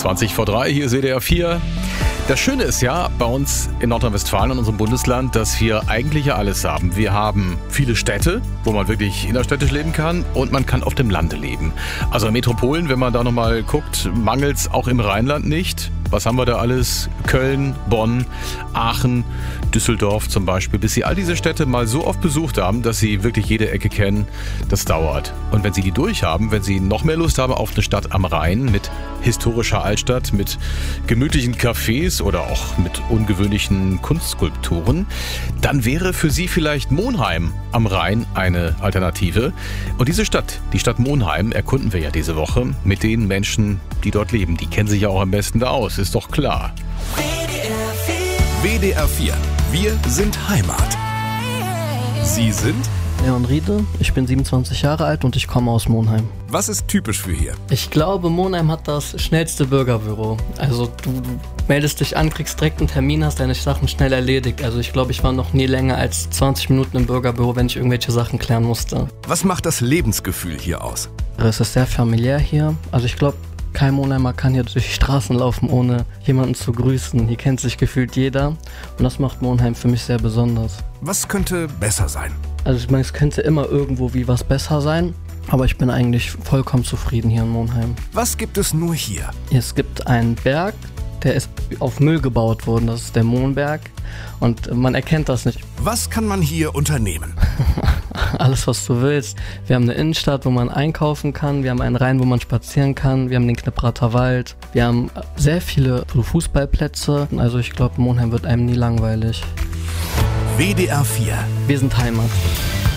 20 vor 3, hier ist WDR 4. Das Schöne ist ja bei uns in Nordrhein-Westfalen, in unserem Bundesland, dass wir eigentlich ja alles haben. Wir haben viele Städte, wo man wirklich innerstädtisch leben kann, und man kann auf dem Lande leben. Also in Metropolen, wenn man da nochmal guckt, mangelt es auch im Rheinland nicht. Was haben wir da alles? Köln, Bonn, Aachen, Düsseldorf zum Beispiel. Bis Sie all diese Städte mal so oft besucht haben, dass Sie wirklich jede Ecke kennen, das dauert. Und wenn Sie die durchhaben, wenn Sie noch mehr Lust haben auf eine Stadt am Rhein mit historischer Altstadt, mit gemütlichen Cafés oder auch mit ungewöhnlichen Kunstskulpturen, dann wäre für Sie vielleicht Monheim am Rhein eine Alternative. Und diese Stadt, die Stadt Monheim, erkunden wir ja diese Woche mit den Menschen, die dort leben. Die kennen sich ja auch am besten da aus, ist doch klar. WDR 4. Wir sind Heimat. Sie sind? Leon Riede, ich bin 27 Jahre alt und ich komme aus Monheim. Was ist typisch für hier? Ich glaube, Monheim hat das schnellste Bürgerbüro. Also du meldest dich an, kriegst direkt einen Termin, hast deine Sachen schnell erledigt. Also ich glaube, ich war noch nie länger als 20 Minuten im Bürgerbüro, wenn ich irgendwelche Sachen klären musste. Was macht das Lebensgefühl hier aus? Es ist sehr familiär hier. Also ich glaube, kein Monheimer kann hier durch die Straßen laufen, ohne jemanden zu grüßen. Hier kennt sich gefühlt jeder und das macht Monheim für mich sehr besonders. Was könnte besser sein? Also ich meine, es könnte immer irgendwo wie was besser sein, aber ich bin eigentlich vollkommen zufrieden hier in Monheim. Was gibt es nur hier? Es gibt einen Berg, der ist auf Müll gebaut worden, das ist der Mohnberg und man erkennt das nicht. Was kann man hier unternehmen? Alles, was du willst. Wir haben eine Innenstadt, wo man einkaufen kann, wir haben einen Rhein, wo man spazieren kann, wir haben den Knipprater Wald, wir haben sehr viele Fußballplätze, also ich glaube, Monheim wird einem nie langweilig. WDR 4. Wir sind Heimat.